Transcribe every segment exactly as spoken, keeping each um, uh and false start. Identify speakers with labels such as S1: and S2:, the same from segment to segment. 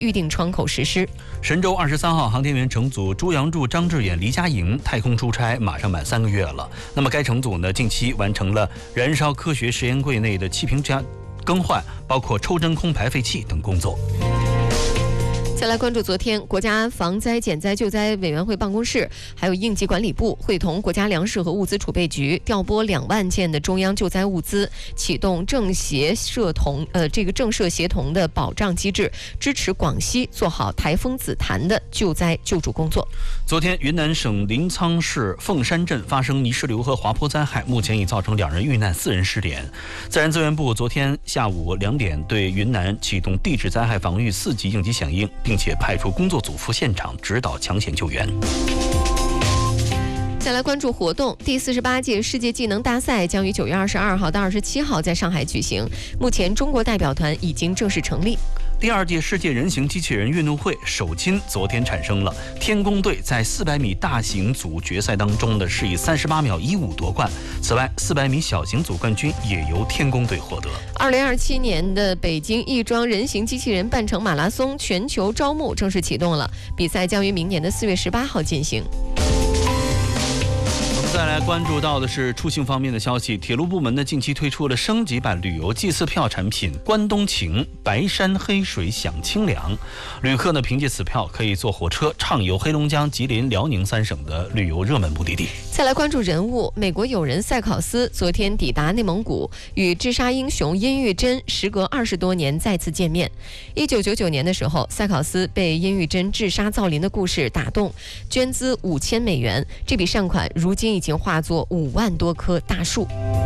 S1: 预定窗口实施。
S2: 神舟二十三号航天员乘组朱杨柱、张志远、黎佳莹太空出差马上满三个月了。那么该乘组呢，近期完成了燃烧科学实验柜内的气瓶加更换，包括抽真空排废气等工作。
S1: 再来关注昨天，国家防灾减灾救灾委员会办公室还有应急管理部会同国家粮食和物资储备局调拨两万件的中央救灾物资，启动政协社同呃这个政社协同的保障机制，支持广西做好台风紫檀的救灾救助工作。
S2: 昨天，云南省临沧市凤山镇发生泥石流和滑坡灾害，目前已造成两人遇难，四人失联。自然资源部昨天下午两点对云南启动地质灾害防御四级应急响应，并且派出工作组赴现场指导抢险救援。
S1: 再来关注活动，第四十八届世界技能大赛将于九月二十二号到二十七号在上海举行。目前，中国代表团已经正式成立。
S2: 第二届世界人形机器人运动会首金昨天产生了，天宫队在四百米大型组决赛当中呢是以三十八秒一五夺冠。此外，四百米小型组冠军也由天宫队获得。
S1: 二零二七年的北京亦庄人形机器人半程马拉松全球招募正式启动了，比赛将于明年的四月十八号进行。
S2: 再来关注到的是出行方面的消息，铁路部门呢近期推出了升级版旅游祭祀票产品关东情白山黑水享清凉，旅客呢凭借此票可以坐火车畅游黑龙江、吉林、辽宁三省的旅游热门目的地。
S1: 再来关注人物，美国友人塞考斯昨天抵达内蒙古，与治沙英雄殷玉珍时隔二十多年再次见面。一九九九年的时候，塞考斯被殷玉珍治沙造林的故事打动，捐资五千美元，这笔善款如今已经化作五万多棵大树。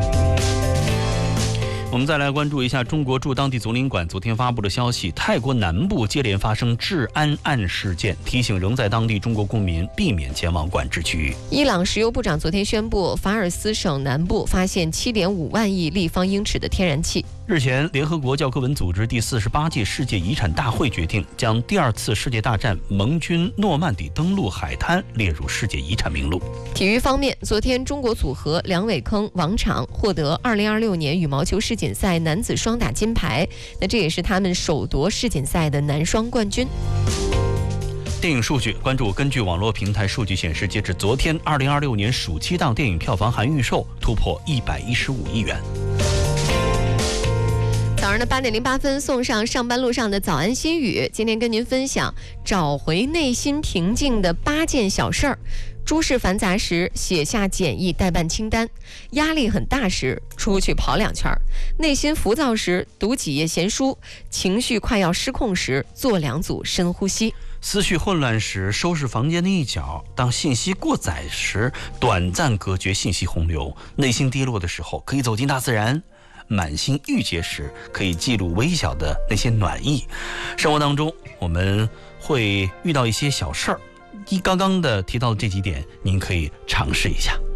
S2: 我们再来关注一下中国驻当地总领馆昨天发布的消息，泰国南部接连发生治安案事件，提醒仍在当地中国公民避免前往管制区域。
S1: 伊朗石油部长昨天宣布，法尔斯省南部发现 七点五万亿立方英尺的天然气。
S2: 日前，联合国教科文组织第四十八届世界遗产大会决定将第二次世界大战盟军诺曼底登陆海滩列入世界遗产名录。
S1: 体育方面，昨天中国组合梁伟铿、王昶获得二零二六年羽毛球世锦赛男子双打金牌，那这也是他们首夺世锦赛的男双冠军。
S2: 电影数据关注，根据网络平台数据显示，截至昨天，二零二六年暑期档电影票房含预售突破一百一十五亿元。
S1: 早上的八点零八分，送上上班路上的早安心语。今天跟您分享找回内心平静的八件小事儿。诸事繁杂时，写下简易待办清单；压力很大时，出去跑两圈；内心浮躁时，读几页闲书；情绪快要失控时，做两组深呼吸；
S2: 思绪混乱时，收拾房间的一角；当信息过载时，短暂隔绝信息洪流；内心低落的时候，可以走进大自然；满心郁结时，可以记录微小的那些暖意。生活当中，我们会遇到一些小事儿，一刚刚的提到的这几点，您可以尝试一下。